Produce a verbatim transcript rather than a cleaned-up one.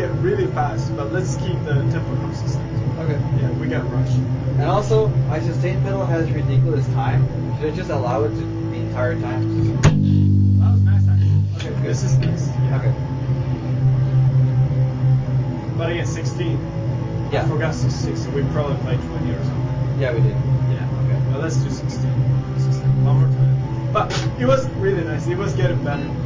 get really fast, but let's keep the tempo consistent. Okay. Yeah, we got rushed. And also, my sustain pedal has ridiculous time. Should I just allow it to the entire time? That was nice actually. Okay, good. This is nice. Yeah. Okay. But again, sixteen. Yeah. I forgot sixteen, so we probably played twenty or something. Yeah, we did. Yeah, okay. Well, let's do sixteen. sixteen. One more time. But it was really nice. It was getting better.